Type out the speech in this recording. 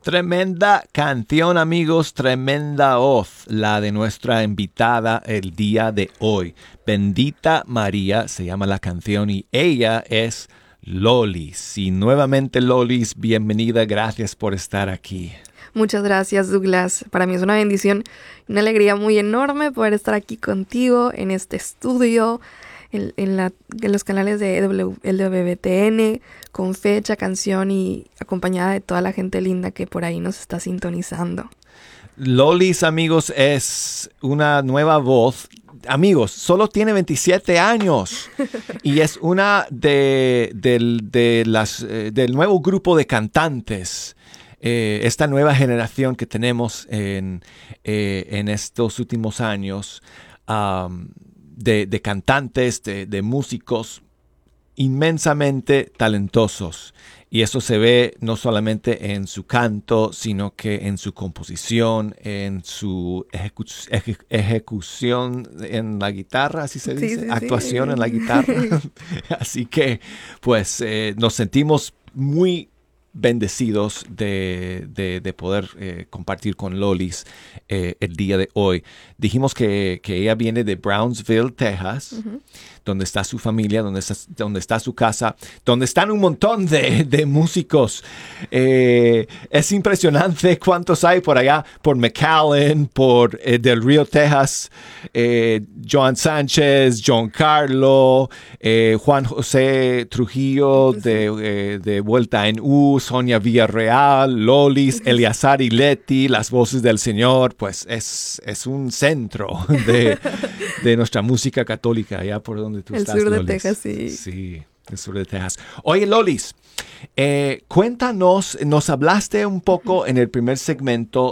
Tremenda canción, amigos, tremenda voz, la de nuestra invitada el día de hoy. Bendita María se llama la canción y ella es Lolis. Y nuevamente, Lolis, bienvenida, gracias por estar aquí. Muchas gracias, Douglas. Para mí es una bendición, una alegría muy enorme poder estar aquí contigo en este estudio, en los canales de LWTN, con fecha, canción y acompañada de toda la gente linda que por ahí nos está sintonizando. Lolis, amigos, es una nueva voz. Amigos, solo tiene 27 años y es una del nuevo grupo de cantantes. Esta nueva generación que tenemos en estos últimos años de cantantes, de músicos inmensamente talentosos. Y eso se ve no solamente en su canto, sino que en su composición, en su ejecución en la guitarra, así se dice, Sí. actuación en la guitarra. Así que, pues, nos sentimos muy bendecidos de poder compartir con Lolis el día de hoy. Dijimos que ella viene de Brownsville, Texas, donde está su familia, donde está su casa, donde están un montón de músicos. Es impresionante cuántos hay por allá, por McAllen, por Del Río, Texas, Joan Sánchez, John Carlo, Juan José Trujillo de Vuelta en U, Sonia Villarreal, Lolis, Eleazar y Leti, las voces del Señor. Pues es un centro de nuestra música católica, allá por donde tú estás, El sur de Lolis. Texas, sí. Sí, el sur de Texas. Oye, Lolis, cuéntanos, nos hablaste un poco en el primer segmento